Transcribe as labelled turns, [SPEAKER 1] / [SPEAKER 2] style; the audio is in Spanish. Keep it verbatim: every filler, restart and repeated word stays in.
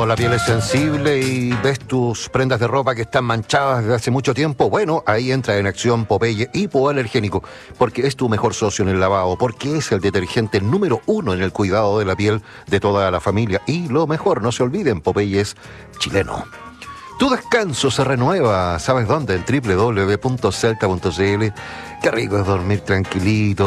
[SPEAKER 1] Cuando la piel es sensible y ves tus prendas de ropa que están manchadas desde hace mucho tiempo, bueno, ahí entra en acción Popeye Hipoalergénico, porque es tu mejor socio en el lavado, porque es el detergente número uno en el cuidado de la piel de toda la familia. Y lo mejor, no se olviden, Popeye es chileno. Tu descanso se renueva, ¿sabes dónde? En doble u doble u doble u punto celta punto c l. Qué rico es dormir tranquilito.